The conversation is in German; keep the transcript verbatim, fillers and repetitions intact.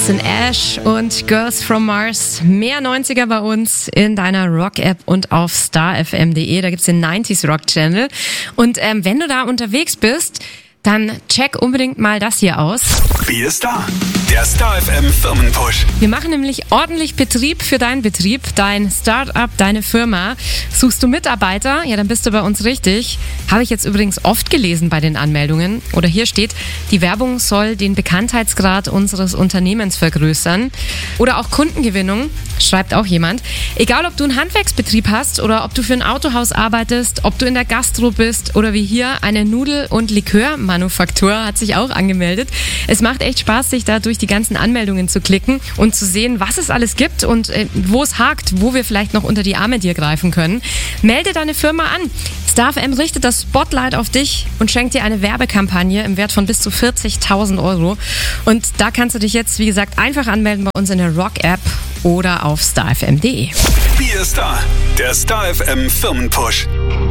Das sind Ash und Girls from Mars. Mehr neunziger bei uns in deiner Rock-App und auf star f m punkt d e. Da gibt's den neunziger Rock-Channel. Und ähm, wenn du da unterwegs bist, dann check unbedingt mal das hier aus. Wie ist da? Der Star F M Firmenpush. Wir machen nämlich ordentlich Betrieb für deinen Betrieb, dein Start-up, deine Firma. Suchst du Mitarbeiter? Ja, dann bist du bei uns richtig. Habe ich jetzt übrigens oft gelesen bei den Anmeldungen. Oder hier steht, die Werbung soll den Bekanntheitsgrad unseres Unternehmens vergrößern. Oder auch Kundengewinnung, schreibt auch jemand. Egal, ob du einen Handwerksbetrieb hast oder ob du für ein Autohaus arbeitest, ob du in der Gastro bist oder wie hier eine Nudel- und Likörmanufaktur hat sich auch angemeldet. Es macht echt Spaß, sich da durch die ganzen Anmeldungen zu klicken und zu sehen, was es alles gibt und äh, wo es hakt, wo wir vielleicht noch unter die Arme dir greifen können. Melde deine Firma an. Star F M richtet das Spotlight auf dich und schenkt dir eine Werbekampagne im Wert von bis zu vierzigtausend Euro. Und da kannst du dich jetzt, wie gesagt, einfach anmelden bei uns in der Rock-App oder auf star f m punkt d e. Wie ist da? Der Star F M Firmenpush.